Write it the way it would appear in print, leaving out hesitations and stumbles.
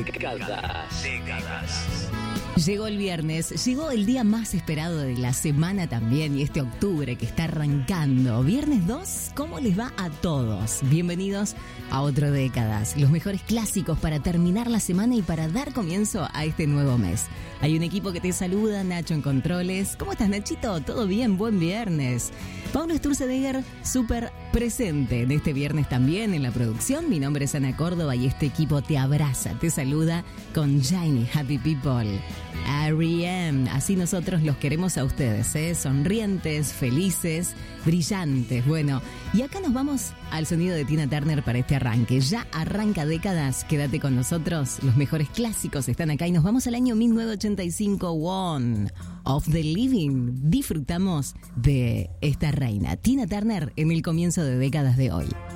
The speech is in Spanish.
Décadas. Llegó el viernes, llegó el día más esperado de la semana también y este octubre que está arrancando. Viernes 2, ¿cómo les va a todos? Bienvenidos a otro Décadas, los mejores clásicos para terminar la semana y para dar comienzo a este nuevo mes. Hay un equipo que te saluda, Nacho en controles. ¿Cómo estás, Nachito? ¿Todo bien? Buen viernes. Paulo Sturzenegger, súper presente en este viernes también en la producción. Mi nombre es Ana Córdoba y este equipo te abraza, te saluda con Shiny Happy People. R.E.M. Así nosotros los queremos a ustedes, sonrientes, felices, brillantes. Bueno, y acá nos vamos al sonido de Tina Turner para este arranque. Ya arranca Décadas, quédate con nosotros. Los mejores clásicos están acá y nos vamos al año 1985. One of the Living. Disfrutamos de esta reina, Tina Turner, en el comienzo de Décadas de hoy.